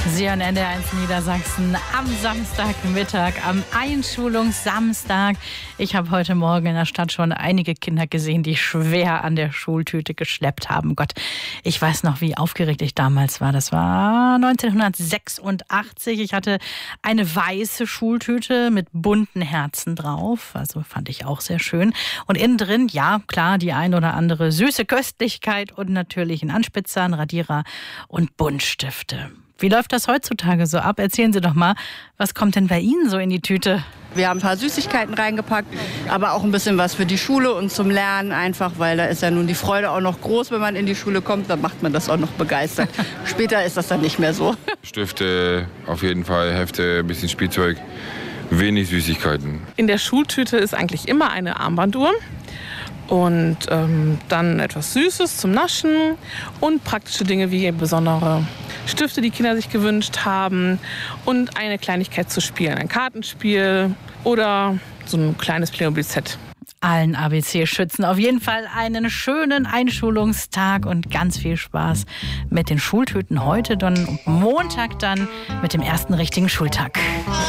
Sie hören NDR1 Niedersachsen am Samstagmittag, am Einschulungssamstag. Ich habe heute Morgen in der Stadt schon einige Kinder gesehen, die schwer an der Schultüte geschleppt haben. Gott, ich weiß noch, wie aufgeregt ich damals war. Das war 1986. Ich hatte eine weiße Schultüte mit bunten Herzen drauf. Also fand ich auch sehr schön. Und innen drin, ja klar, die ein oder andere süße Köstlichkeit und natürlich ein Anspitzer, ein Radierer und Buntstifte. Wie läuft das heutzutage so ab? Erzählen Sie doch mal, was kommt denn bei Ihnen so in die Tüte? Wir haben ein paar Süßigkeiten reingepackt, aber auch ein bisschen was für die Schule und zum Lernen einfach, weil da ist ja nun die Freude auch noch groß, wenn man in die Schule kommt, dann macht man das auch noch begeistert. Später ist das dann nicht mehr so. Stifte, auf jeden Fall, Hefte, ein bisschen Spielzeug, wenig Süßigkeiten. In der Schultüte ist eigentlich immer eine Armbanduhr. Und dann etwas Süßes zum Naschen und praktische Dinge wie besondere Stifte, die Kinder sich gewünscht haben und eine Kleinigkeit zu spielen, ein Kartenspiel oder so ein kleines Playmobil-Set. Allen ABC-Schützen auf jeden Fall einen schönen Einschulungstag und ganz viel Spaß mit den Schultüten heute, dann Montag dann mit dem ersten richtigen Schultag.